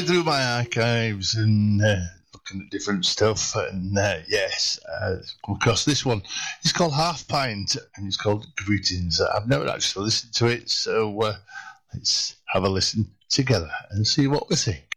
Looking through my archives and looking at different stuff, and come across this one. It's called Half Pint, and it's called Greetings. I've never actually listened to it, so let's have a listen together and see what we think.